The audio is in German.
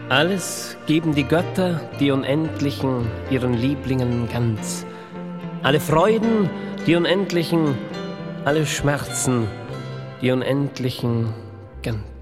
Alles geben die Götter, die Unendlichen, ihren Lieblingen ganz. Alle Freuden, die Unendlichen, alle Schmerzen, die Unendlichen ganz.